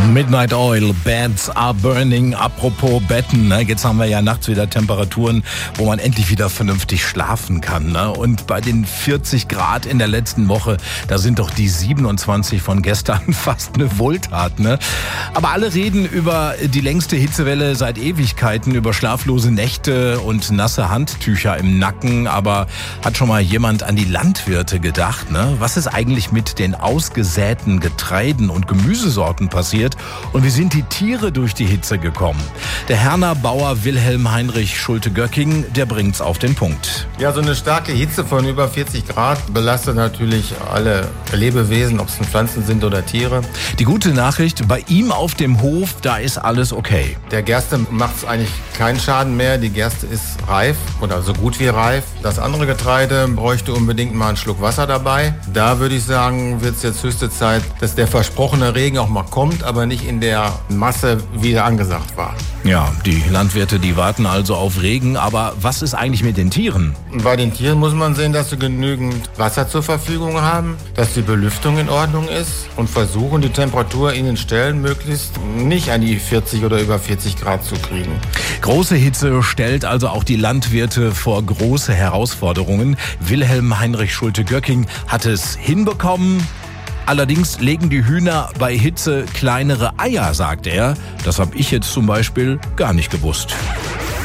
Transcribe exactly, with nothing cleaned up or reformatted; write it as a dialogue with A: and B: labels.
A: Midnight Oil, Beds are burning. Apropos Betten, ne? Jetzt haben wir ja nachts wieder Temperaturen, wo man endlich wieder vernünftig schlafen kann. Ne? Und bei den vierzig Grad in der letzten Woche, da sind doch die siebenundzwanzig von gestern fast eine Wohltat. Ne? Aber alle reden über die längste Hitzewelle seit Ewigkeiten, über schlaflose Nächte und nasse Handtücher im Nacken. Aber hat schon mal jemand an die Landwirte gedacht? Ne? Was ist eigentlich mit den ausgesäten Getreiden und Gemüsesorten passiert? Und wie sind die Tiere durch die Hitze gekommen? Der Herner Bauer Wilhelm Heinrich Schulte-Göcking, der bringt's auf den Punkt.
B: Ja, so eine starke Hitze von über vierzig Grad belastet natürlich alle Lebewesen, ob es Pflanzen sind oder Tiere.
A: Die gute Nachricht, bei ihm auf dem Hof, da ist alles okay.
B: Der Gerste macht es eigentlich keinen Schaden mehr. Die Gerste ist reif oder so gut wie reif. Das andere Getreide bräuchte unbedingt mal einen Schluck Wasser dabei. Da würde ich sagen, wird es jetzt höchste Zeit, dass der versprochene Regen auch mal kommt, aber nicht in der Masse, wie er angesagt war.
A: Ja, die Landwirte, die warten also auf Regen. Aber was ist eigentlich mit den Tieren?
B: Bei den Tieren muss man sehen, dass sie genügend Wasser zur Verfügung haben, dass die Belüftung in Ordnung ist und versuchen, die Temperatur in den Ställen möglichst nicht an die vierzig oder über vierzig Grad zu kriegen.
A: Große Hitze stellt also auch die Landwirte vor große Herausforderungen. Wilhelm Heinrich Schulte-Göcking hat es hinbekommen. Allerdings legen die Hühner bei Hitze kleinere Eier, sagt er. Das habe ich jetzt zum Beispiel gar nicht gewusst.